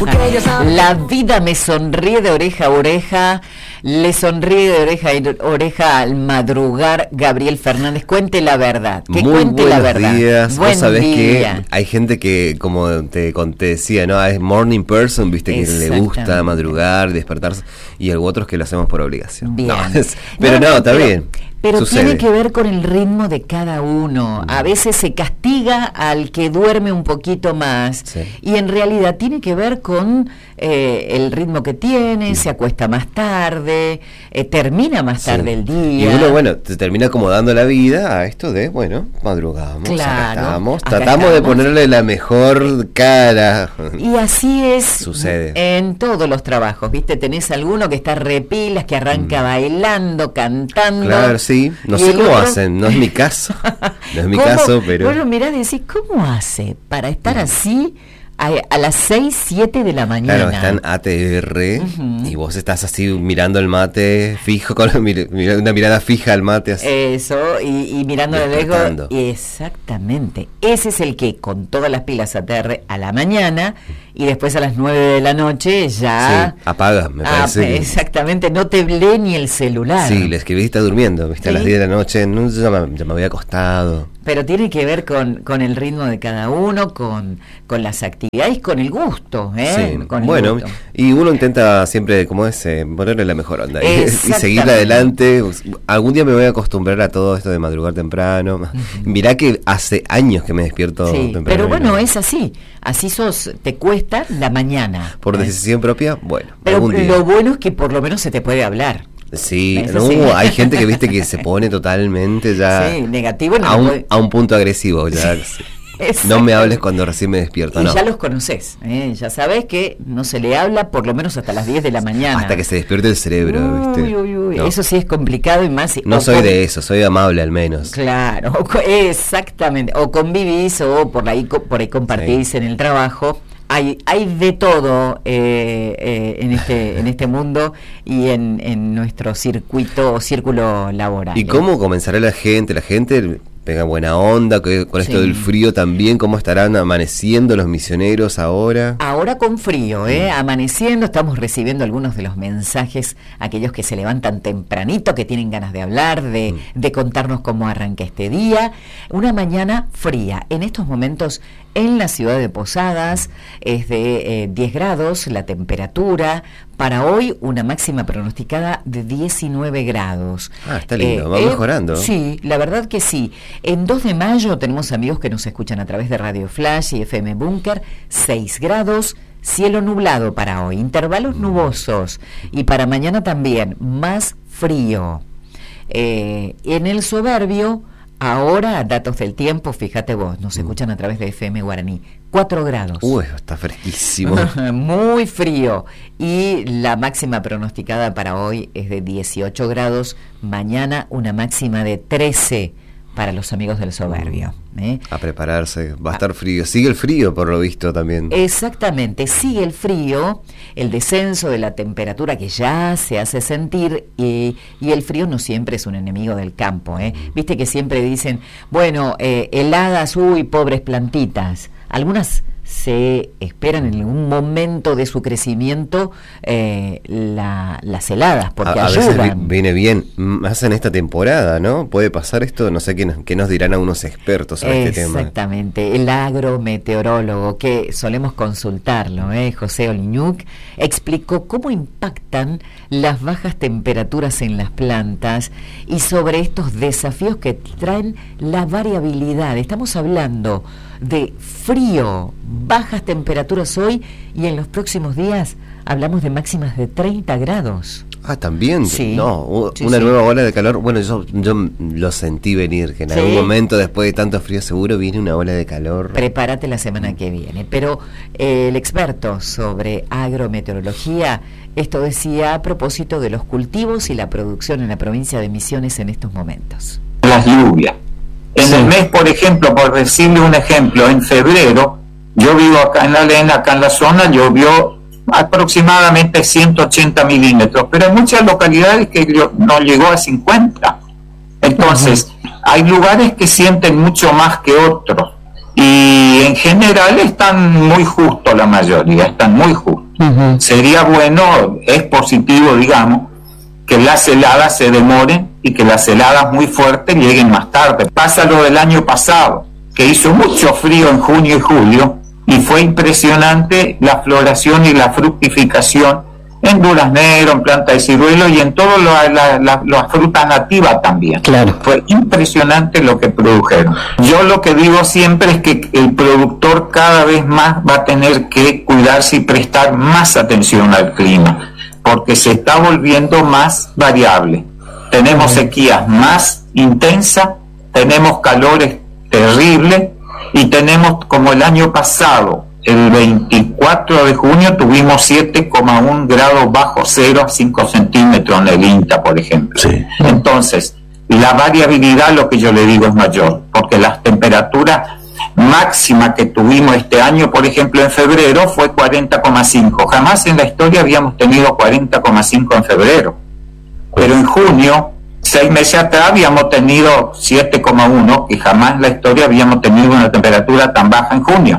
La vida me sonríe de oreja a oreja, le sonríe de oreja a oreja al madrugar. Gabriel Fernández, cuente la verdad. Que muy cuente la verdad. Días. Buen Vos sabés día. que hay gente que, como te decía, ¿no? Es morning person, viste, que le gusta madrugar, despertarse, y hay otros que lo hacemos por obligación. Bien. Pero está bien. Pero sucede. tiene que ver con el ritmo de cada uno. A veces se castiga al que duerme un poquito más, Sí. y en realidad tiene que ver con el ritmo que tiene, se acuesta más tarde, termina más tarde el día. Y uno, te termina acomodando la vida a esto de, madrugamos, Claro, acá acá tratamos de estamos. ponerle la mejor cara. Y así es. Sucede. En todos los trabajos, ¿viste? Tenés alguno que está repilas, que arranca bailando, cantando. Claro, sí. No y sé el cómo otro- hacen, no es mi caso. No es mi ¿Cómo? caso, pero... Bueno, mirá, decís, ¿cómo hace para estar así a las 6, 7 de la mañana? Claro, está en ATR y vos estás así mirando el mate fijo, con una mirada fija al mate así. Eso, y mirando el ego. Despertando. Exactamente. Ese es el que con todas las pilas ATR a la mañana y después a las 9 de la noche ya... Sí, apaga, me parece. que- Exactamente, no te lee ni el celular. Sí, le escribí y está durmiendo, viste, a las Sí. 10 de la noche, no, ya me había acostado. Pero tiene que ver con el ritmo de cada uno, con las actividades, con el gusto, Sí. Con el Bueno, gusto. y uno intenta siempre, como es, ponerle la mejor onda y Exactamente. seguir adelante. Algún día me voy a acostumbrar a todo esto de madrugar temprano. Mirá que hace años que me despierto Sí, temprano. pero y bueno, no- es así te cuesta la mañana. Por decisión propia, bueno, Pero algún día. lo bueno es que por lo menos se te puede hablar. Sí, Eso no, sí. hay gente que viste que se pone totalmente ya Sí, negativo no a lo un, puede- a un punto agresivo ya. Sí, No me exactamente. hables cuando recién me despierto, Y no. ya los conoces, ya sabes que no se le habla por lo menos hasta las 10 de la mañana. Hasta que se despierte el cerebro, ¿viste? Uy, No. eso sí es complicado y más. No o soy con- de eso, soy amable al menos. Claro, exactamente. O convivís o por ahí compartís en el trabajo. Hay de todo en este mundo y en nuestro círculo laboral. ¿Y cómo comenzará la gente? La gente pega buena onda con esto Sí. del frío también. ¿Cómo estarán amaneciendo los misioneros ahora? Ahora con frío, amaneciendo, estamos recibiendo algunos de los mensajes, aquellos que se levantan tempranito, que tienen ganas de hablar, de contarnos cómo arranca este día. Una mañana fría. En estos momentos en la ciudad de Posadas es de 10 grados la temperatura. Para hoy una máxima pronosticada de 19 grados. Ah, está lindo, va mejorando. Sí, la verdad que sí. En 2 de mayo tenemos amigos que nos escuchan a través de Radio Flash y FM Búnker, 6 grados, cielo nublado para hoy, intervalos nubosos, y para mañana también, más frío. En el Soberbio, ahora, datos del tiempo, fíjate vos, nos escuchan a través de FM Guaraní, 4 grados. Está fresquísimo. Muy frío. Y la máxima pronosticada para hoy es de 18 grados. Mañana una máxima de 13 para los amigos del Soberbio. A prepararse, va a estar frío. Sigue el frío por lo visto también. Exactamente, sigue el frío, el descenso de la temperatura que ya se hace sentir, y el frío no siempre es un enemigo del campo. Viste que siempre dicen, bueno, heladas, uy, pobres plantitas. Algunas se esperan en algún momento de su crecimiento las heladas, porque a veces ayudan. viene bien, más en esta temporada, ¿no? Puede pasar esto, no sé qué nos dirán algunos expertos sobre este tema. Exactamente, el agrometeorólogo, que solemos consultarlo, José Oliñuk, explicó cómo impactan las bajas temperaturas en las plantas y sobre estos desafíos que traen la variabilidad. Estamos hablando de frío, bajas temperaturas hoy, y en los próximos días hablamos de máximas de 30 grados. Ah, también. Sí. No, Sí, una sí. nueva ola de calor. Bueno, yo lo sentí venir, que en Sí. algún momento después de tanto frío seguro viene una ola de calor. Prepárate la semana que viene. Pero el experto sobre agrometeorología esto decía a propósito de los cultivos y la producción en la provincia de Misiones en estos momentos. Las lluvias. En el mes, por ejemplo, por decirle un ejemplo, en febrero, yo vivo acá en La Lena, acá en la zona, llovió aproximadamente 180 milímetros, pero hay muchas localidades que no llegó a 50. Entonces, hay lugares que sienten mucho más que otros. y en general están muy justos, la mayoría están muy justos. Sería bueno, es positivo, digamos, que las heladas se demoren y que las heladas muy fuertes lleguen más tarde. Pasa lo del año pasado, que hizo mucho frío en junio y julio, y fue impresionante la floración y la fructificación en duraznero, en planta de ciruelo y en toda la fruta nativa también. Claro. Fue impresionante lo que produjeron. Yo lo que digo siempre es que el productor cada vez más va a tener que cuidarse y prestar más atención al clima, porque se está volviendo más variable. Tenemos sequías más intensas, tenemos calores terribles y tenemos, como el año pasado, el 24 de junio tuvimos 7,1 grados bajo cero a 5 centímetros en el INTA, por ejemplo. Sí. Entonces, la variabilidad, lo que yo le digo, es mayor, porque las temperaturas máximas que tuvimos este año, por ejemplo, en febrero, fue 40,5. Jamás en la historia habíamos tenido 40,5 en febrero. Pero en junio, 6 meses atrás, habíamos tenido 7,1, y jamás en la historia habíamos tenido una temperatura tan baja en junio.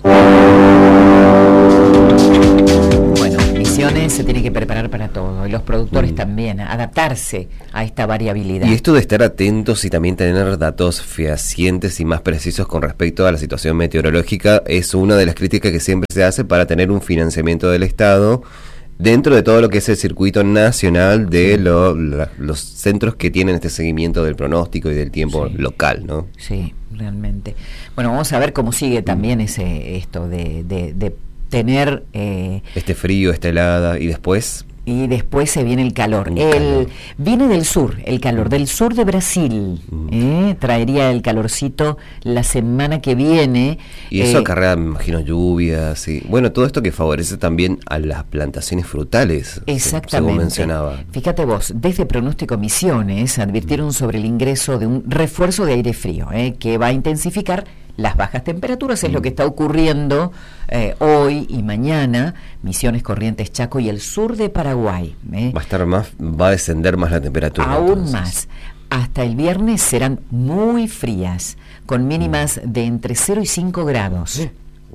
Bueno, Misiones se tiene que preparar para todo, y los productores también, adaptarse a esta variabilidad. Y esto de estar atentos y también tener datos fehacientes y más precisos con respecto a la situación meteorológica es una de las críticas que siempre se hace para tener un financiamiento del Estado dentro de todo lo que es el circuito nacional de los centros que tienen este seguimiento del pronóstico y del tiempo local, ¿no? Sí, realmente. Bueno, vamos a ver cómo sigue también esto de tener... este frío, esta helada, y después... Y después se viene el calor. Calor. Viene del sur, el calor, del sur de Brasil. Traería el calorcito la semana que viene. Y eso acarrea, me imagino, lluvias. Y, bueno, todo esto que favorece también a las plantaciones frutales. Exactamente. Según mencionaba. Fíjate vos, desde Pronóstico Misiones advirtieron sobre el ingreso de un refuerzo de aire frío, que va a intensificar las bajas temperaturas. Es lo que está ocurriendo hoy y mañana. Misiones, Corrientes, Chaco y el sur de Paraguay. Va a descender más la temperatura. Aún entonces. más. Hasta el viernes serán muy frías, con mínimas de entre 0 y 5 grados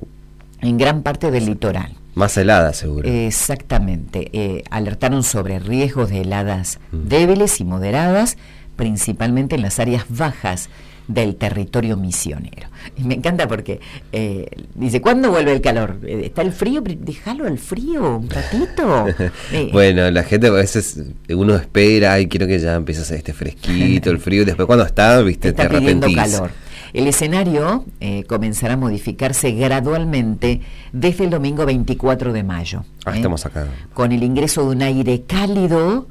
en gran parte del litoral. Más helada, seguro. Exactamente. Alertaron sobre riesgos de heladas débiles y moderadas, principalmente en las áreas bajas del territorio misionero. Y me encanta porque dice, ¿cuándo vuelve el calor? ¿Está el frío? Déjalo al frío un ratito. Bueno, la gente a veces, uno espera, y quiero que ya empiece a hacer este fresquito, el frío, y después cuando está, viste, está te pidiendo arrepentís. calor. El escenario comenzará a modificarse gradualmente desde el domingo 24 de mayo. Estamos acá. Con el ingreso de un aire cálido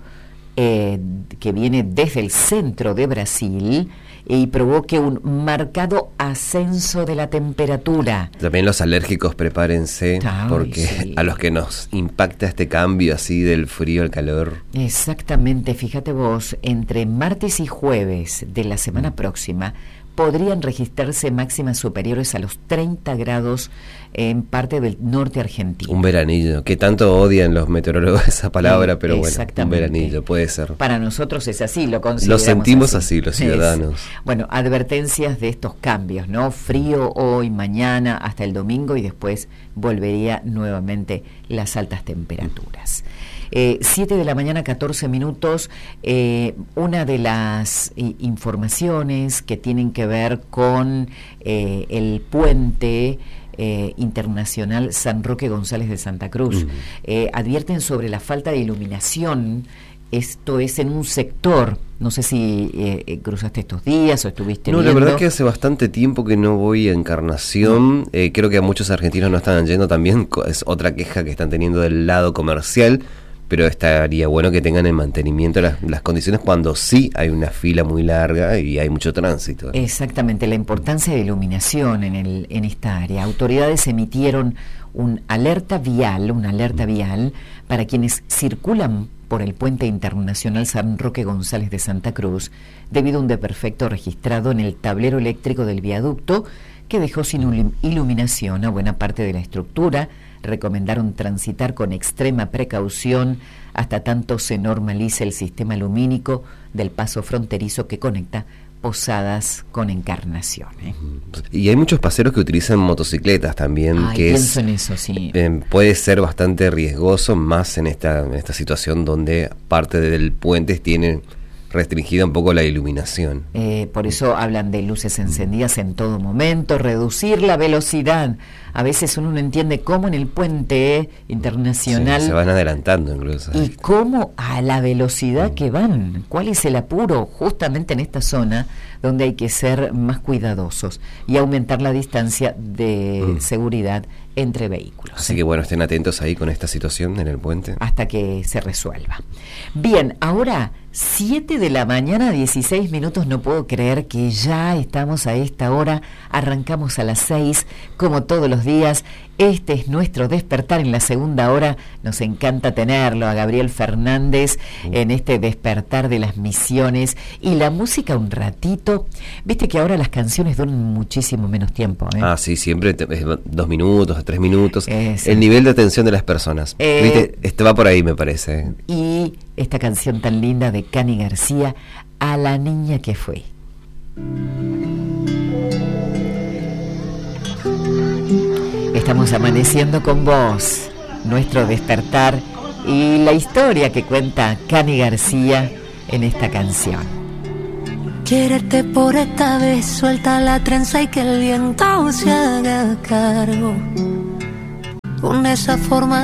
que viene desde el centro de Brasil y provoque un marcado ascenso de la temperatura. También los alérgicos, prepárense, porque sí, a los que nos impacta este cambio así del frío al calor. Exactamente, fíjate vos, entre martes y jueves de la semana próxima podrían registrarse máximas superiores a los 30 grados en parte del norte argentino. Un veranillo, que tanto odian los meteorólogos esa palabra, pero bueno, un veranillo puede ser. Para nosotros es así, lo consideramos. Lo sentimos así los ciudadanos. Bueno, advertencias de estos cambios, ¿no? Frío hoy, mañana, hasta el domingo, y después volvería nuevamente las altas temperaturas. 7 de la mañana, 14 minutos. Una de las informaciones que tienen que ver con el puente internacional San Roque González de Santa Cruz. Advierten sobre la falta de iluminación. Esto es en un sector, no sé si cruzaste estos días o estuviste viendo. La verdad es que hace bastante tiempo que no voy a Encarnación. Creo que a muchos argentinos no están yendo también. Es otra queja que están teniendo del lado comercial. Pero estaría bueno que tengan en mantenimiento las condiciones cuando sí hay una fila muy larga y hay mucho tránsito. Exactamente, la importancia de iluminación en esta área. Autoridades emitieron una alerta vial para quienes circulan por el puente internacional San Roque González de Santa Cruz debido a un desperfecto registrado en el tablero eléctrico del viaducto que dejó sin iluminación a buena parte de la estructura. Recomendaron transitar con extrema precaución hasta tanto se normalice el sistema lumínico del paso fronterizo que conecta posadas con Encarnación. Y hay muchos paseros que utilizan motocicletas también, que pienso en eso, sí. Puede ser bastante riesgoso, más en esta situación donde parte del puente tiene restringida un poco la iluminación. Por eso hablan de luces encendidas en todo momento, reducir la velocidad. A veces uno no entiende cómo en el puente internacional... Sí, se van adelantando incluso. Y cómo a la velocidad que van. ¿Cuál es el apuro? Justamente en esta zona donde hay que ser más cuidadosos y aumentar la distancia de seguridad entre vehículos. Así que bueno, estén atentos ahí con esta situación en el puente. Hasta que se resuelva. Bien, ahora 7 de la mañana, 16 minutos, no puedo creer que ya estamos a esta hora, arrancamos a las 6, como todos los días. Este es nuestro despertar en la segunda hora. Nos encanta tenerlo a Gabriel Fernández en este despertar de las misiones y la música un ratito. Viste que ahora las canciones duran muchísimo menos tiempo, ¿eh? Sí, siempre 2 minutos, 3 minutos. Sí. El nivel de atención de las personas. ¿Viste? Va por ahí, me parece. Y esta canción tan linda de Cani García, A la niña que fue. Estamos amaneciendo con vos, nuestro despertar y la historia que cuenta Cani García en esta canción. Quiererte por esta vez, suelta la trenza y que el viento se haga cargo. Con esa forma